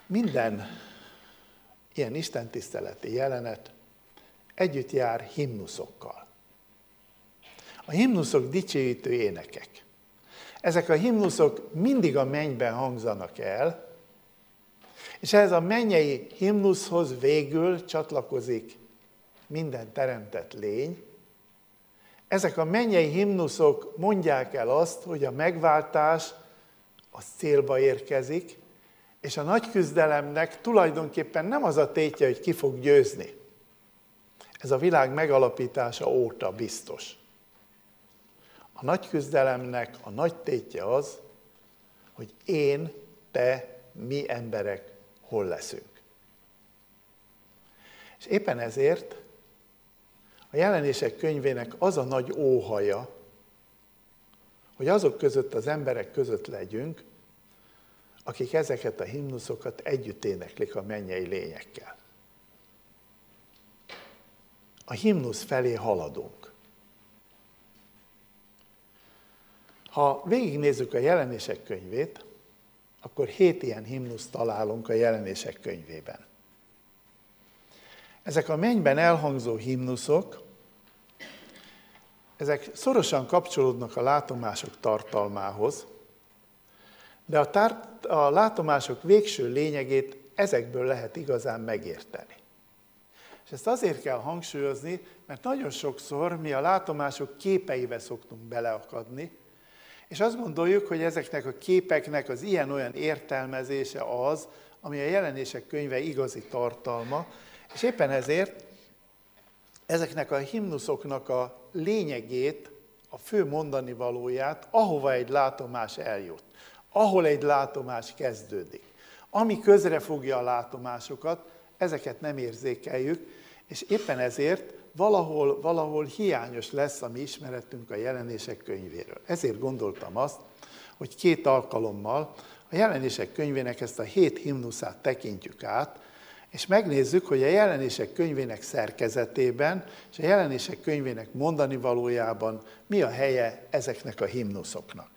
Minden ilyen istentiszteleti jelenet együtt jár himnuszokkal. A himnuszok dicsőítő énekek. Ezek a himnuszok mindig a mennyben hangzanak el, és ehhez a mennyei himnuszhoz végül csatlakozik minden teremtett lény. Ezek a mennyei himnuszok mondják el azt, hogy a megváltás az célba érkezik, és a nagy küzdelemnek tulajdonképpen nem az a tétje, hogy ki fog győzni. Ez a világ megalapítása óta biztos. A nagy küzdelemnek a nagy tétje az, hogy én, te, mi emberek hol leszünk. És éppen ezért a Jelenések könyvének az a nagy óhaja, hogy azok között az emberek között legyünk, akik ezeket a himnuszokat együtt éneklik a mennyei lényekkel. A himnusz felé haladunk. Ha végignézzük a Jelenések könyvét, akkor 7 ilyen himnuszt találunk a Jelenések könyvében. Ezek a mennyben elhangzó himnuszok, ezek szorosan kapcsolódnak a látomások tartalmához, de a látomások végső lényegét ezekből lehet igazán megérteni. És ezt azért kell hangsúlyozni, mert nagyon sokszor mi a látomások képeibe szoktunk beleakadni, és azt gondoljuk, hogy ezeknek a képeknek az ilyen-olyan értelmezése az, ami a Jelenések könyve igazi tartalma, és éppen ezért ezeknek a himnuszoknak a lényegét, a fő mondani valóját, ahova egy látomás eljut, ahol egy látomás kezdődik. Ami közrefogja a látomásokat, ezeket nem érzékeljük, és éppen ezért valahol hiányos lesz a mi ismeretünk a Jelenések könyvéről. Ezért gondoltam azt, hogy 2 alkalommal a Jelenések könyvének ezt a 7 himnuszát tekintjük át, és megnézzük, hogy a Jelenések könyvének szerkezetében és a Jelenések könyvének mondani valójában mi a helye ezeknek a himnuszoknak.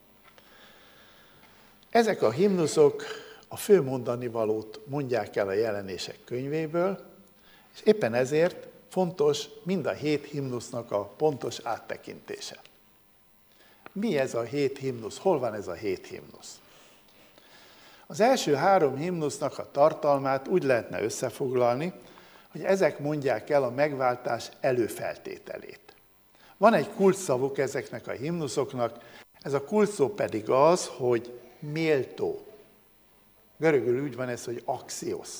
Ezek a himnuszok a fő mondani valót mondják el a Jelenések könyvéből, és éppen ezért fontos mind a 7 himnusznak a pontos áttekintése. Mi ez a 7 himnusz? Hol van ez a 7 himnusz? Az első 3 himnusznak a tartalmát úgy lehetne összefoglalni, hogy ezek mondják el a megváltás előfeltételét. Van egy kulcsszavuk ezeknek a himnuszoknak, ez a kulcsszó pedig az, hogy méltó. Görögül úgy van ez, hogy axios.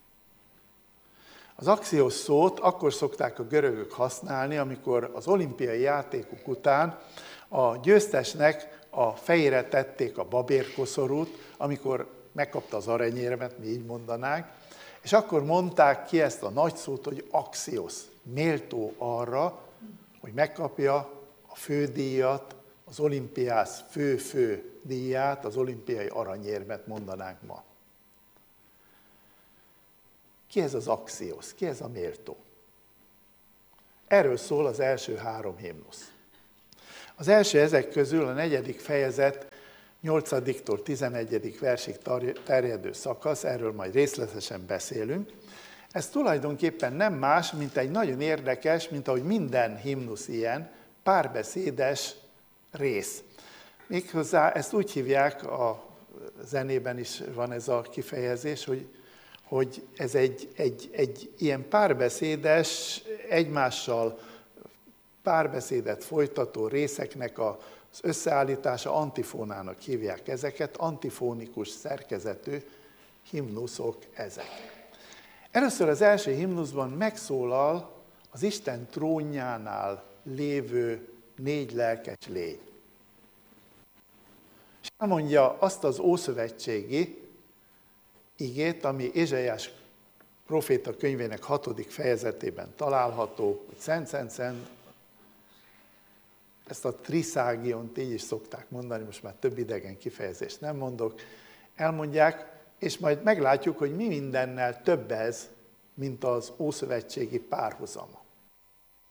Az axios szót akkor szokták a görögök használni, amikor az olimpiai játékok után a győztesnek a fejére tették a babérkoszorút, amikor megkapta az aranyérmet, mi így mondanánk, és akkor mondták ki ezt a nagy szót, hogy axios, méltó arra, hogy megkapja a fődíjat, az olimpiász fő díját, az olimpiai aranyérmet mondanánk ma. Ki ez az axios? Ki ez a méltó? Erről szól az első 3 himnusz. Az első ezek közül a 4. fejezet 8-tól 11. versig terjedő szakasz, erről majd részletesen beszélünk. Ez tulajdonképpen nem más, mint egy nagyon érdekes, mint ahogy minden himnusz ilyen, párbeszédes rész. Méghozzá ezt úgy hívják, a zenében is van ez a kifejezés, hogy ez egy ilyen párbeszédes, egymással párbeszédet folytató részeknek az összeállítása, antifónának hívják ezeket, antifónikus szerkezetű himnuszok ezek. Először az első himnuszban megszólal az Isten trónjánál lévő 4 lelkes lény. És elmondja azt az ószövetségi igét, ami Ézsaiás próféta könyvének 6. fejezetében található, hogy szent, szent, szent, ezt a triszágiont így is szokták mondani, most már több idegen kifejezést nem mondok, elmondják, és majd meglátjuk, hogy mi mindennel több ez, mint az ószövetségi párhuzama.